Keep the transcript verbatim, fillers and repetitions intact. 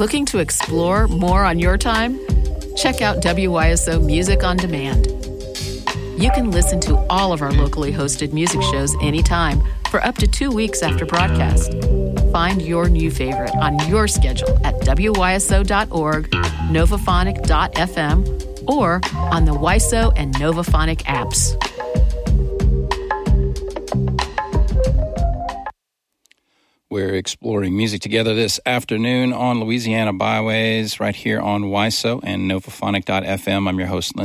Looking to explore more on your time? Check out W Y S O Music on Demand. You can listen to all of our locally hosted music shows anytime for up to two weeks after broadcast. Find your new favorite on your schedule at W Y S O dot org, Novaphonic dot F M, or on the Y S O and Novaphonic apps. We're exploring music together this afternoon on Louisiana Byways right here on Y S O and Novaphonic dot F M. I'm your host,